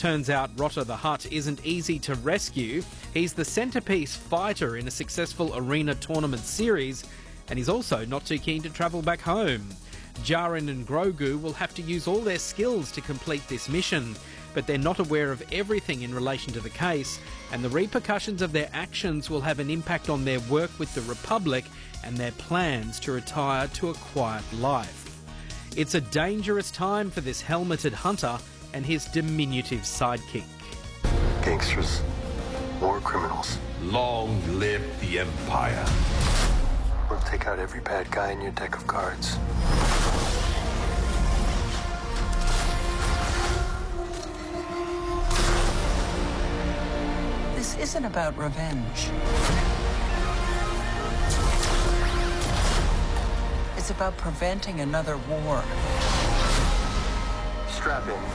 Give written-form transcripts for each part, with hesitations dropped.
Turns out Rotter the Hutt isn't easy to rescue. He's the centrepiece fighter in a successful arena tournament series, and he's also not too keen to travel back home. Djarin and Grogu will have to use all their skills to complete this mission, but they're not aware of everything in relation to the case, and the repercussions of their actions will have an impact on their work with the Republic and their plans to retire to a quiet life. It's a dangerous time for this helmeted hunter and his diminutive sidekick. Gangsters, war criminals. Long live the Empire. We'll take out every bad guy in your deck of cards. This isn't about revenge. It's about preventing another war. Strap in.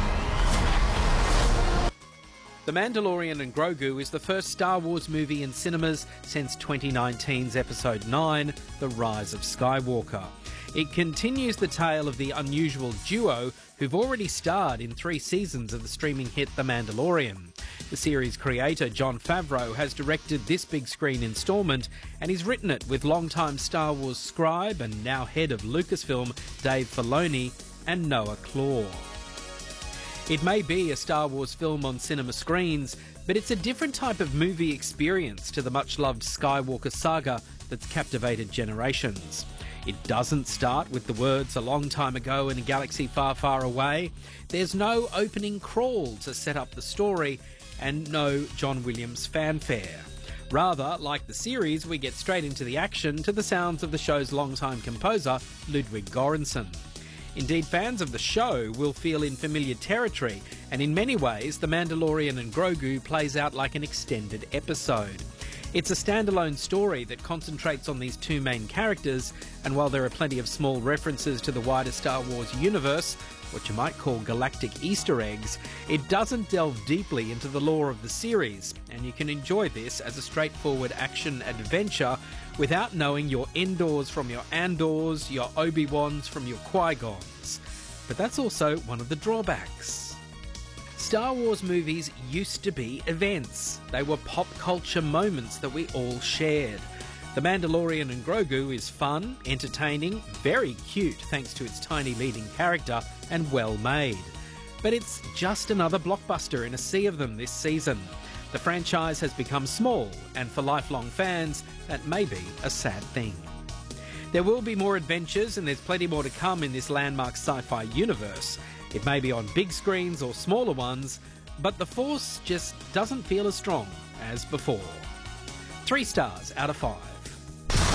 The Mandalorian and Grogu is the first Star Wars movie in cinemas since 2019's Episode 9, The Rise of Skywalker. It continues the tale of the unusual duo who've already starred in 3 seasons of the streaming hit The Mandalorian. The series creator, Jon Favreau, has directed this big screen instalment, and he's written it with longtime Star Wars scribe and now head of Lucasfilm, Dave Filoni, and Noah Claw. It may be a Star Wars film on cinema screens, but it's a different type of movie experience to the much-loved Skywalker saga that's captivated generations. It doesn't start with the words "a long time ago in a galaxy far, far away." There's no opening crawl to set up the story, and no John Williams fanfare. Rather, like the series, we get straight into the action to the sounds of the show's longtime composer, Ludwig Göransson. Indeed, fans of the show will feel in familiar territory, and in many ways, The Mandalorian and Grogu plays out like an extended episode. It's a standalone story that concentrates on these 2 main characters, and while there are plenty of small references to the wider Star Wars universe, what you might call galactic Easter eggs, it doesn't delve deeply into the lore of the series, and you can enjoy this as a straightforward action adventure without knowing your Endors from your Andors, your Obi-Wans from your Qui-Gons. But that's also one of the drawbacks. Star Wars movies used to be events. They were pop culture moments that we all shared. The Mandalorian and Grogu is fun, entertaining, very cute thanks to its tiny leading character, and well made. But it's just another blockbuster in a sea of them this season. The franchise has become small, and for lifelong fans, that may be a sad thing. There will be more adventures, and there's plenty more to come in this landmark sci-fi universe. It may be on big screens or smaller ones, but the Force just doesn't feel as strong as before. 3 stars out of 5.